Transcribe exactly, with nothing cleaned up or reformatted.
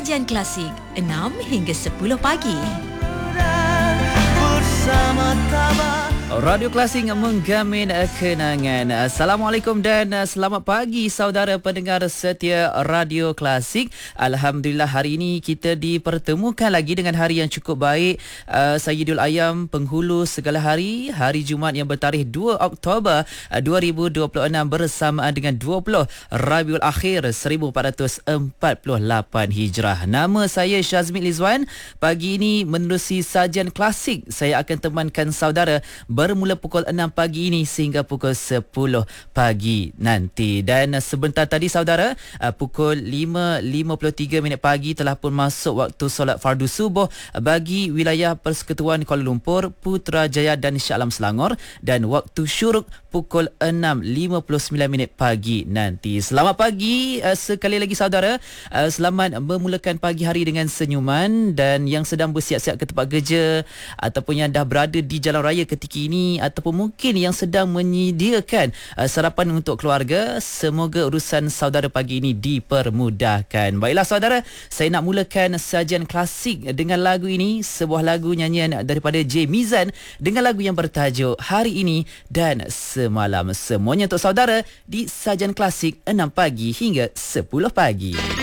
Sajian Klasik enam hingga sepuluh pagi. Bersama Tabah Radio Klasik menggamin kenangan. Assalamualaikum dan selamat pagi saudara pendengar setia Radio Klasik. Alhamdulillah hari ini kita dipertemukan lagi dengan hari yang cukup baik. Uh, Sayyidul Ayam penghulu segala hari, hari Jumaat yang bertarikh dua Oktober dua ribu dua puluh enam bersamaan dengan dua puluh Rabiul Akhir seribu empat ratus empat puluh lapan Hijrah. Nama saya Syazmi Lizwan. Pagi ini menerusi Sajian Klasik, saya akan temankan saudara bermula pukul enam pagi ini sehingga pukul sepuluh pagi nanti. Dan sebentar tadi saudara, pukul lima lima puluh tiga minit pagi telah pun masuk waktu solat fardu subuh bagi wilayah Persekutuan Kuala Lumpur, Putrajaya dan Shah Alam Selangor, dan waktu syuruk pukul enam lima puluh sembilan minit pagi nanti. Selamat pagi sekali lagi saudara. Selamat memulakan pagi hari dengan senyuman, dan yang sedang bersiap-siap ke tempat kerja ataupun yang dah berada di jalan raya ketika ini, ataupun mungkin yang sedang menyediakan uh, sarapan untuk keluarga, semoga urusan saudara pagi ini dipermudahkan. Baiklah saudara, saya nak mulakan sajian klasik dengan lagu ini, sebuah lagu nyanyian daripada J Mizan dengan lagu yang bertajuk Hari Ini dan Semalam. Semuanya untuk saudara di sajian klasik enam pagi hingga sepuluh pagi.